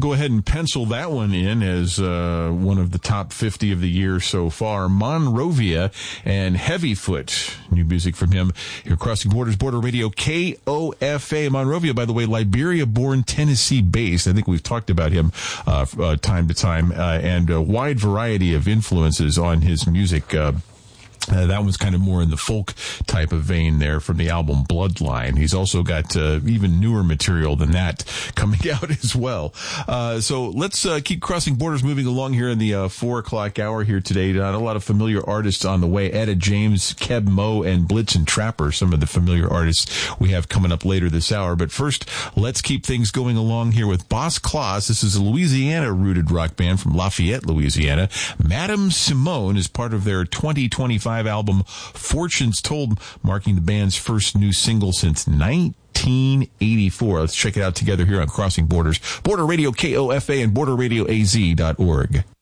Go ahead and pencil that one in as one of the top 50 of the year so far. Monrovia and Heavyfoot. New music from him here, Crossing Borders, Border Radio, KOFA. Monrovia, by the way, Liberia-born, Tennessee-based. I think we've talked about him time to time, and a wide variety of influences on his music. That was kind of more in the folk type of vein there from the album Bloodline. He's also got even newer material than that coming out as well. So let's keep Crossing Borders moving along here in the 4 o'clock hour here today. Not a lot of familiar artists on the way. Etta James, Keb Mo, and Blitz and Trapper, some of the familiar artists we have coming up later this hour. But first, let's keep things going along here with Boss Claus. This is a Louisiana-rooted rock band from Lafayette, Louisiana. Madame Simone is part of their 2025 album Fortunes Told, marking the band's first new single since 1984. Let's check it out together here on Crossing Borders, Border Radio KOFA and BorderRadioAZ.org.